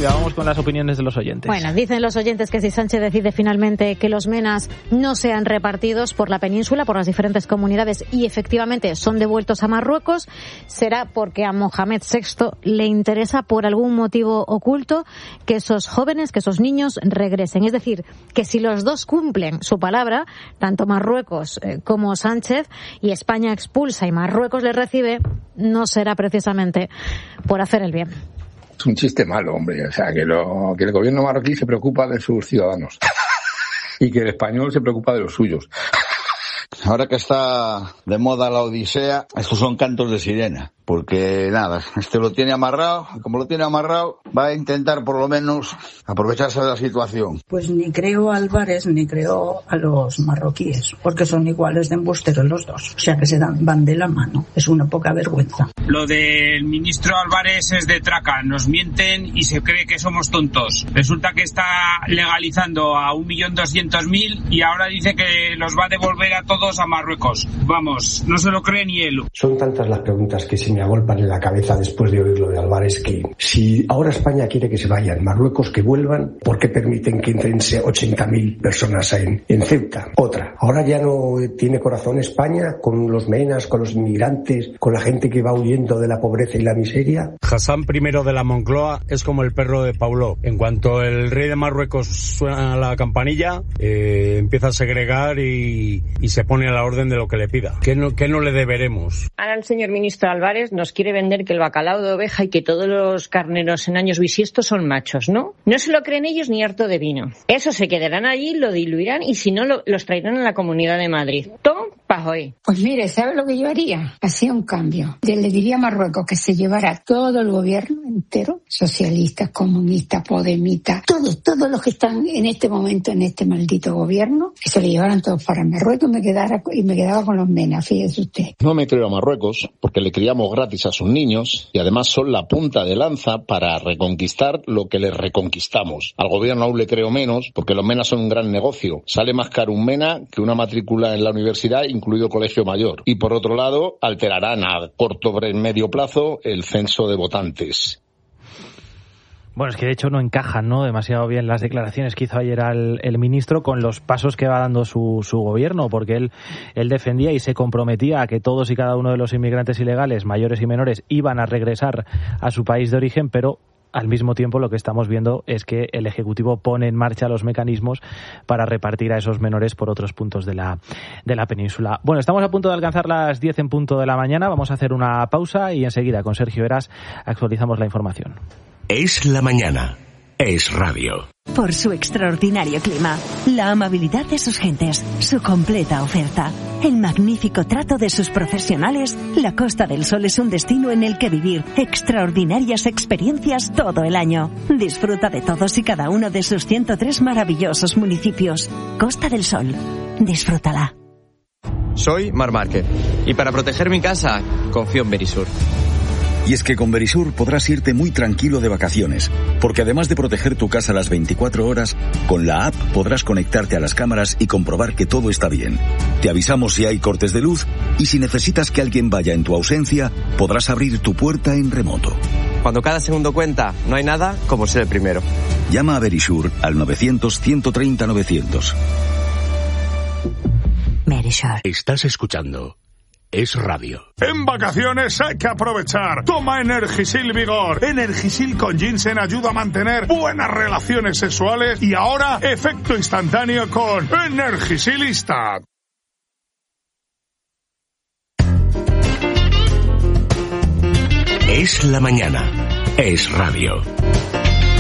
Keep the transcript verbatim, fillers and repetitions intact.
Silvia, vamos con las opiniones de los oyentes. Bueno, dicen los oyentes que si Sánchez decide finalmente que los menas no sean repartidos por la península, por las diferentes comunidades, y efectivamente son devueltos a Marruecos, será porque a Mohamed sexto le interesa por algún motivo oculto que esos jóvenes, que esos niños regresen. Es decir, que si los dos cumplen su palabra, tanto Marruecos eh, como Sánchez, y España expulsa y Marruecos les recibe, no será precisamente por hacer el bien. Es un chiste malo, hombre. O sea, que, lo, que el gobierno marroquí se preocupa de sus ciudadanos y que el español se preocupa de los suyos. Ahora que está de moda la Odisea, estos son cantos de sirena. Porque nada, este lo tiene amarrado, y como lo tiene amarrado, va a intentar por lo menos aprovecharse de la situación. Pues ni creo a Álvarez ni creo a los marroquíes, porque son iguales de embusteros los dos. O sea que se dan, van de la mano. Es una poca vergüenza. Lo del ministro Álvarez es de traca, nos mienten y se cree que somos tontos. Resulta que está legalizando a un millón doscientos mil y ahora dice que los va a devolver a todos a Marruecos. Vamos, no se lo cree ni él. Son tantas las preguntas que se me agolpan en la cabeza después de oír lo de Álvarez, que si ahora España quiere que se vayan, Marruecos que vuelvan, ¿por qué permiten que entren ochenta mil personas en, en Ceuta? Otra, ahora ya no tiene corazón España con los menas, con los inmigrantes, con la gente que va huyendo de la pobreza y la miseria. Hassan I de la Moncloa es como el perro de Pauló. En cuanto el rey de Marruecos suena la campanilla, eh, empieza a segregar y, y se pone a la orden de lo que le pida. ¿Qué no, qué no le deberemos? Ahora el señor ministro Álvarez nos quiere vender que el bacalao de oveja y que todos los carneros en años bisiestos son machos, ¿no? No se lo creen ellos ni harto de vino. Eso se quedarán allí, lo diluirán y si no lo, los traerán a la Comunidad de Madrid. Tom Pajoy. Pues mire, ¿sabe lo que yo haría? Hacía un cambio. Yo le diría a Marruecos que se llevara todo el gobierno entero, socialistas, comunistas, podemitas, todos, todos los que están en este momento en este maldito gobierno, que se le llevaran todos para Marruecos y me quedara y me quedaba con los menas, fíjese usted. No me creo a Marruecos porque le criamos gratis a sus niños y además son la punta de lanza para reconquistar lo que les reconquistamos. Al gobierno aún le creo menos porque los menas son un gran negocio. Sale más caro un mena que una matrícula en la universidad, incluido colegio mayor. Y por otro lado, alterarán a corto y medio plazo el censo de votantes. Bueno, es que de hecho no encajan, ¿no?, demasiado bien las declaraciones que hizo ayer el, el ministro con los pasos que va dando su, su gobierno, porque él, él defendía y se comprometía a que todos y cada uno de los inmigrantes ilegales, mayores y menores, iban a regresar a su país de origen, pero al mismo tiempo lo que estamos viendo es que el Ejecutivo pone en marcha los mecanismos para repartir a esos menores por otros puntos de la, de la península. Bueno, estamos a punto de alcanzar las diez en punto de la mañana, vamos a hacer una pausa y enseguida con Sergio Eras actualizamos la información. Es la mañana. Es radio. Por su extraordinario clima, la amabilidad de sus gentes, su completa oferta, el magnífico trato de sus profesionales, la Costa del Sol es un destino en el que vivir extraordinarias experiencias todo el año. Disfruta de todos y cada uno de sus ciento tres maravillosos municipios. Costa del Sol. Disfrútala. Soy Mar Márquez y para proteger mi casa confío en Verisur. Y es que con Verisur podrás irte muy tranquilo de vacaciones, porque además de proteger tu casa las veinticuatro horas, con la app podrás conectarte a las cámaras y comprobar que todo está bien. Te avisamos si hay cortes de luz y si necesitas que alguien vaya en tu ausencia, podrás abrir tu puerta en remoto. Cuando cada segundo cuenta, no hay nada como ser el primero. Llama a Verisur al novecientos, ciento treinta, novecientos. Verisur. Estás escuchando Es Radio. En vacaciones hay que aprovechar. Toma Energisil Vigor. Energisil con ginseng ayuda a mantener buenas relaciones sexuales y ahora efecto instantáneo con Energisilista. Es la mañana. Es radio.